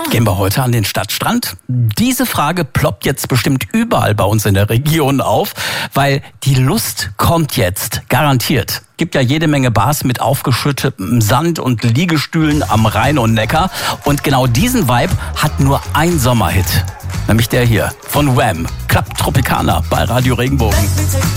Gehen wir heute an den Stadtstrand? Diese Frage ploppt jetzt bestimmt überall bei uns in der Region auf, weil die Lust kommt jetzt, garantiert. Gibt ja jede Menge Bars mit aufgeschüttetem Sand und Liegestühlen am Rhein und Neckar. Und genau diesen Vibe hat nur ein Sommerhit, nämlich der hier von Wham! Club Tropicana bei Radio Regenbogen.